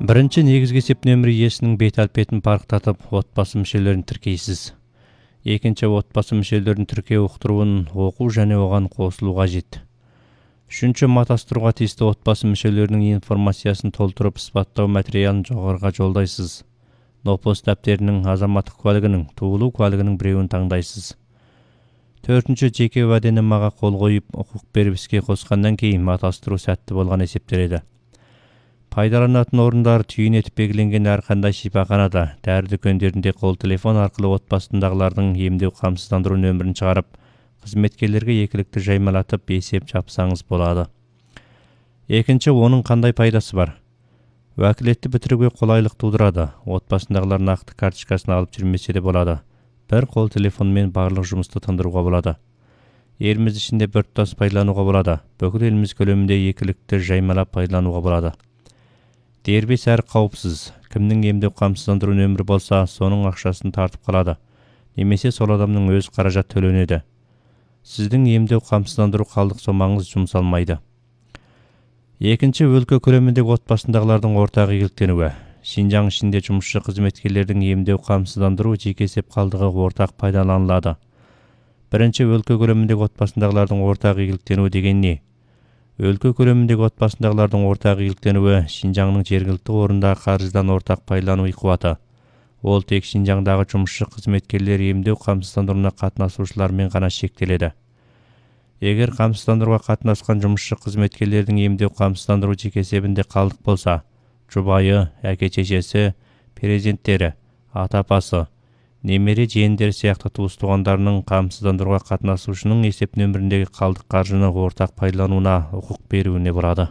Бірінші негізгі есеп нөмірі иесінің бет-әлпетін парықтатып, отбасы мүшелерін тіркейсіз. Екінші, отбасы мүшелерін тіркеу ұқтыруын оқу және оған қосылу қажет. Үшінші, матастыруға тиісті отбасы мүшелерінің информациясын толтырып, испаттау материалын жоғарыға жолдайсыз. Нопос дәптерінің, азаматтық куәлігінің, туылу куәлігінің біреуін таңдайсыз. Төртінші, жеке уәденамаға қол қойып, құқық беріп іске қосқаннан кейін матастыру сәтті болған есептеледі. Пайдаланатын орындар түйін етіп белгіленген әрқандай шипаханада, дәрі дүкендерінде қол телефон арқылы отбасындағылардың емдеу қамсыздандыру нөмірін шығарып, қызметкерлерге екілікті жаймалатып есеп жапсаңыз болады. Екінші, оның қандай пайдасы бар? Уәкілетті бітіруге қолайлық тудырады. Отбасындағылар нақты карточкасын алып жүрмесе де болады. Бір қол телефонмен барлық жұмысты тындыруға болады. Еліміз ішінде біртұтас пайдалануға болады. Бүкіл еліміз көлемінде екілікті жаймалап пайдалануға болады. Дербес әрі қауіпсіз. Кімнің емдеу қамсыздандыру нөмірі болса, соның ақшасын тартып қалады. Немесе сол адамның өз қаражат төленеді. Сіздің емдеу қамсыздандыру қалдық сомаңыз жұмсалмайды. Екінші, өлкө көлеміндегі отбасындағылардың ортақ игіліктенуі. Шинжаң ішінде жұмысшы қызметкерлердің емдеу қамсыздандыру жеке есеп қалдығы ортақ пайдаланылады. Бірінші, өлкө көлеміндегі отбасындағылардың ортақ игіліктенуі деген не? Өлкө көлеміндегі отбасындағылардың ортақ игіліктенуі Шинжаңның жергілікті орында қаржыдан ортақ пайдалану қуаты. Ол тек Шинжаңдағы жұмысшы қызметкерлер емдеу қамсыздандыруына қатынасушылармен ғана шектеледі. Егер қамсыздандыруға қатынасқан жұмысшы қызметкерлердің емдеу қамсыздандыру жеке есебінде қалдық болса, жұбайы, әке-шешесі, перзенттері, ата-апасы, немере жиендері сияқты туыс-туғандарының қамсыздандыруға қатынасушының есеп нөміріндегі қалдық қаржыны ортақ пайдалануына құқық беруіне болады.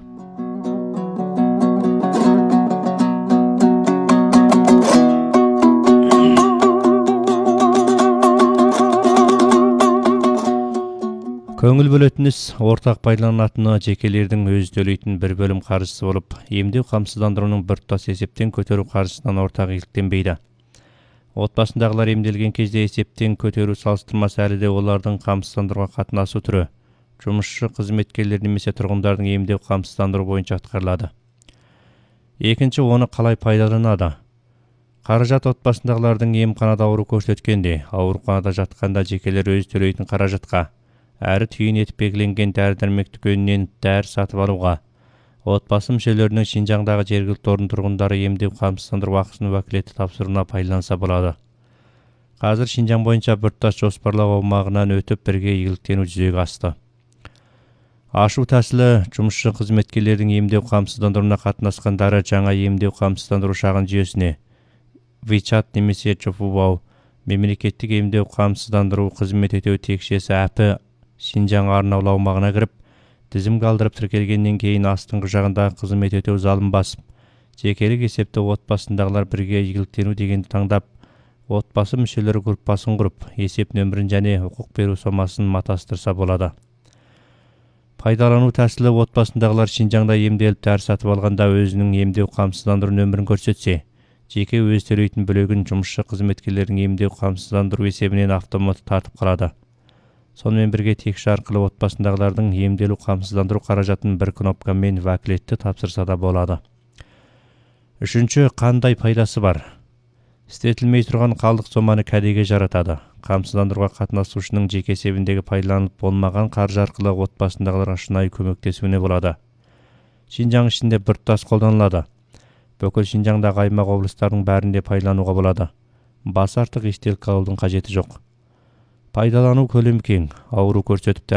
Көңіл бөлетін іс ортақ пайдаланатыны жекелердің өз төлейтін бір бөлім қаржысы болып, емдеу қамсыздандыруының біртұтас есептен көтеру қаржысынан ортақ игіліктенбейді. Отбасындағылар емделген кезде есептен көтеру салыстырмасы әлі де олардың қамсыздандыруға қатынасу түрі, жұмысшы қызметкерлер немесе тұрғындардың емдеу қамсыздандыру бойынша атқарылады. Екінші, оны қалай пайдаланады? Қаражат отбасындағылардың емханада ауру көрсеткенде, ауруханада жатқанда жекелер өз төлейтін қаражатқа, әрі түйін етіп белгіленген дәрі-дәрмек дүкенінен дәрі сатып алуға, отбасы мүшелерінің Шинжаңдағы жергілікті орын тұрғындары емдеу қамсыздандыру ақысын уәкілетті тапсыруына пайдаланса болады. Қазір Шинжаң бойынша біртұтас жоспарлау аумағынан өтіп бірге игіліктену жүзеге асты. Ашу тәсілі жұмысшы қызметкерлердің емдеу қамсыздандыруына қатынасқандары жаңа емдеу қамсыздандыру шағын жүйесіне WeChat немесе Чофубау мемлекеттік емдеу қамсыздандыру қызмет ету текшесі әпі Шинжаң арнаулы аумағына кіріп, тізім қалдырып тіркелгеннен кейін астыңғы жағында қызмет ету залын басып, жекелік есепті отбасындағылар бірге игіліктену дегенді таңдап, отбасы мүшелері группасын құрып, есеп нөмірін және құқық беру сомасын матастырса болады. Пайдалану тәсілі отбасындағылар Шинжаңда емделіп дәрі сатып алғанда өзінің емдеу қамсыздандыру нөмірін көрсетсе, жеке өз төлейтін бөлігін жұмысшы қызметкерлердің емдеу қамсыздандыру есебінен автоматты тартып қалады. Сонымен бірге текші арқылы отбасындағылардың емделу қамсыздандыру қаражатын бір кнопкамен уәкілетті тапсырса да болады. Үшінші, қандай пайдасы бар? Істетілмей тұрған қалдық соманы кәдеге жаратады. Қамсыздандыруға қатынасушының жеке есебіндегі пайдаланылып болмаған қаржы арқылы отбасындағыларға шынайы көмектесуіне болады. Шинжаң ішінде біртұтас қолданылады. Бүкіл Шинжаңдағы аймақ облыстардың бәрінде пайдалануға болады. Бас артық естелік алудың қажеті жоқ. Пайдалану көлемі кең, ауру көрсетіп